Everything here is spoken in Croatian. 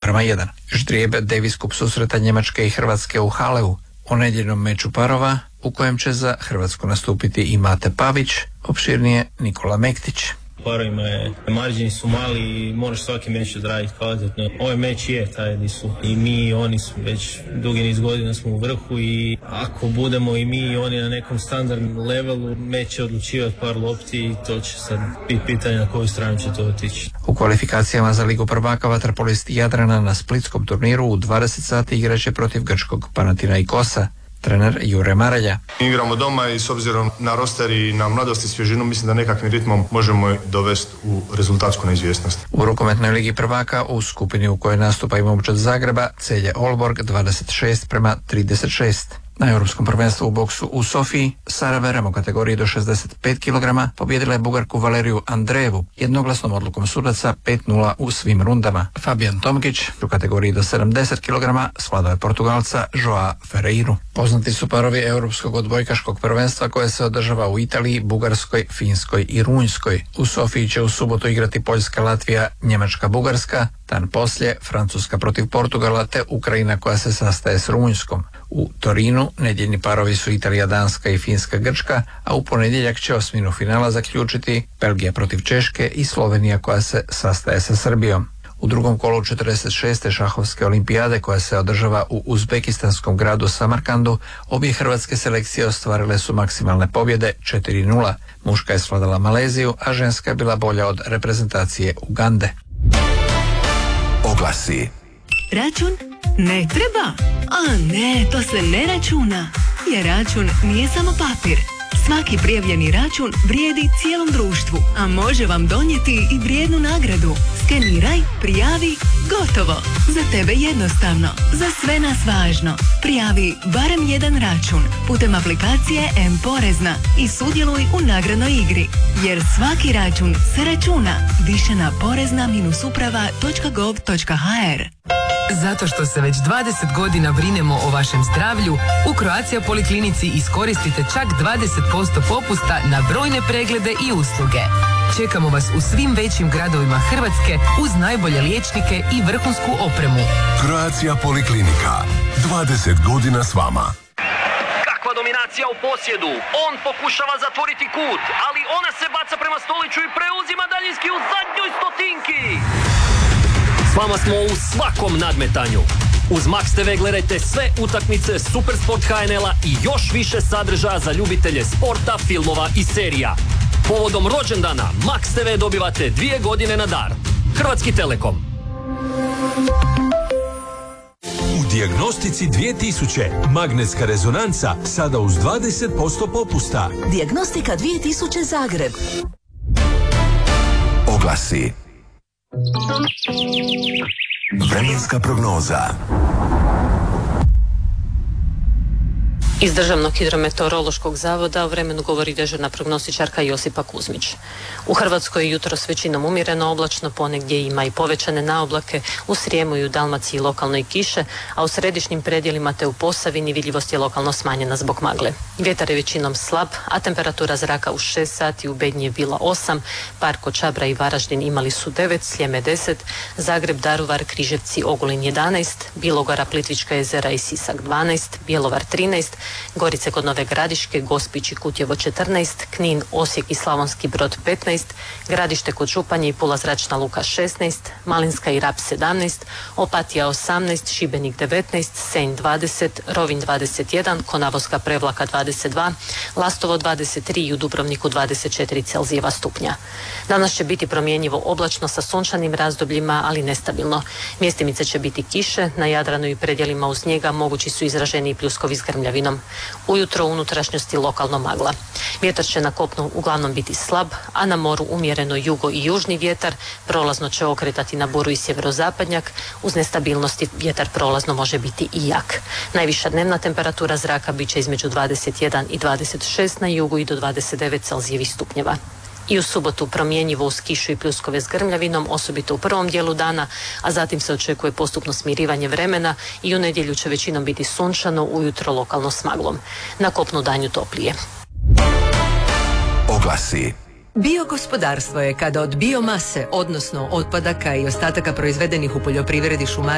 3:1. Ždrijeb Davis Cup susreta Njemačke i Hrvatske u Haleu. O nedjeljnom meču parova, u kojem će za Hrvatsku nastupiti i Mate Pavić, opširnije Nikola Mektić. Parovima marđini su mali i moraš svaki meč odraditi kvalitetno. Ovaj meč je taj gdje su i mi i oni smo već dugi niz godina smo u vrhu i ako budemo i mi i oni na nekom standardnom levelu, meč će odlučivati par lopti i to će sad biti pitanje na koju stranu će to otići. U kvalifikacijama za Ligu prvaka vaterpolisti Jadrana na splitskom turniru u 20 sati igraće protiv grčkog Panathinaikosa. Trener Jure Marelja. Igramo doma i s obzirom na roster i na mladost i svježinu mislim da nekakvim ritmom možemo dovesti u rezultatsku neizvjesnost. U rukometnoj Ligi prvaka u skupini u kojoj nastupa i momčad Zagreba Celje Olborg 26:36. Na Europskom prvenstvu u boksu u Sofiji Sara Verem u kategoriji do 65 kg pobijedila je Bugarku Valeriju Andrejevu jednoglasnom odlukom sudaca 5:0 u svim rundama. Fabian Tomkić u kategoriji do 70 kg svladao je Portugalca Joa Ferreiru. Poznati su parovi Europskog odbojkaškog prvenstva koje se održava u Italiji, Bugarskoj, Finskoj i Rumunjskoj. U Sofiji će u subotu igrati Poljska, Latvija, Njemačka, Bugarska, dan poslije Francuska protiv Portugala te Ukrajina koja se sastaje s Rumunjskom. U Torinu nedjeljni parovi su Italija, Danska i Finska, Grčka, a u ponedjeljak će osminu finala zaključiti Belgija protiv Češke i Slovenija koja se sastaje sa Srbijom. U drugom kolu 46. šahovske olimpijade koja se održava u uzbekistanskom gradu Samarkandu, obje hrvatske selekcije ostvarile su maksimalne pobjede 4:0. Muška je svladala Maleziju, a ženska je bila bolja od reprezentacije Ugande. Oglasi. Račun ne treba? A ne, to se ne računa. Jer račun nije samo papir. Svaki prijavljeni račun vrijedi cijelom društvu, a može vam donijeti i vrijednu nagradu. Skeniraj, prijavi, gotovo. Za tebe jednostavno, za sve nas važno. Prijavi barem jedan račun putem aplikacije M-Porezna i sudjeluj u nagradnoj igri. Jer svaki račun se računa. Više na porezna-uprava.gov.hr. Zato što se već 20 godina brinemo o vašem zdravlju, u Croatia Poliklinici iskoristite čak 20% popusta na brojne preglede i usluge. Čekamo vas u svim većim gradovima Hrvatske uz najbolje liječnike i vrhunsku opremu. Croatia Poliklinika. 20 godina s vama. Kakva dominacija u posjedu. On pokušava zatvoriti kut, ali ona se baca prema Stoliću i preuzima daljinski u zadnjoj stotinki. S vama smo u svakom nadmetanju. Uz Max TV gledajte sve utakmice Supersport HNL-a i još više sadržaja za ljubitelje sporta, filmova i serija. Povodom rođendana Max TV dobivate 2 godine na dar. Hrvatski Telekom. U Dijagnostici 2000 magnetska rezonanca sada uz 20% popusta. Dijagnostika 2000 Zagreb. Oglasi. Vremenska prognoza. Iz Državnog hidrometeorološkog zavoda o vremenu govori dežurna prognostičarka Josipa Kuzmić. U Hrvatskoj je jutros većinom umjereno oblačno, ponegdje ima i povećane naoblake, u Srijemu i u Dalmaciji lokalno i kiše, a u središnjim predjelima te u Posavini vidljivost je lokalno smanjena zbog magle. Vjetar je većinom slab, a temperatura zraka u 6 sati u Bednji je bila 8, Parko, Čabra i Varaždin imali su 9, Sljeme 10, Zagreb, Daruvar, Križevci, Ogulin 11, Bilogora, Plitvička jezera i Sisak 12, Bjelovar 13, Gorice kod Nove Gradiške, Gospić i Kutjevo 14, Knin, Osijek i Slavonski Brod 15, Gradište kod Županje i Pula Zračna luka 16, Malinska i Rab 17, Opatija 18, Šibenik 19, Senj 20, Rovinj 21, Konavoska Prevlaka 22, Lastovo 23 i u Dubrovniku 24 Celzijeva stupnja. Danas će biti promjenjivo oblačno sa sunčanim razdobljima, ali nestabilno. Mjestimice će biti kiše, na Jadranu i predjelima uz njega mogući su izraženi pljuskovi s grmljavinom. Ujutro u unutrašnjosti lokalno magla. Vjetar će na kopnu uglavnom biti slab, a na moru umjereno jugo i južni vjetar, prolazno će okretati na buru i sjeverozapadnjak, uz nestabilnosti vjetar prolazno može biti i jak. Najviša dnevna temperatura zraka bit će između 21 i 26 na jugu i do 29 Celzijevih stupnjeva. I u subotu promjenjivo uz kišu i pljuskove s grmljavinom, osobito u prvom dijelu dana, a zatim se očekuje postupno smirivanje vremena i u nedjelju će većinom biti sunčano, ujutro lokalno s maglom. Na kopnu danju toplije. Oglasi. Biogospodarstvo je kada od biomase, odnosno otpadaka i ostataka proizvedenih u poljoprivredi, šumarstvu